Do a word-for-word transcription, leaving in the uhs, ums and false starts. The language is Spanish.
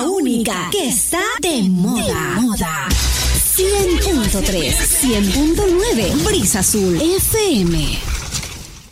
la única que está de moda. De moda. cien punto tres, cien punto nueve, Brisa Azul F M.